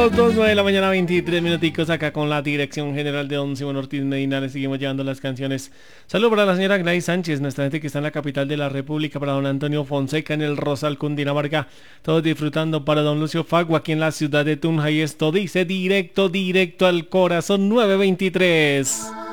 los 9 de la mañana, 23 minuticos acá con la dirección general de Don Simón Ortiz Medina. Le seguimos llevando las canciones. Saludos para la señora Gladys Sánchez, nuestra gente que está en la capital de la República, para don Antonio Fonseca en el Rosal, Cundinamarca. Todos disfrutando para don Lucio Fagua aquí en la ciudad de Tunja. Y esto dice directo al corazón 923.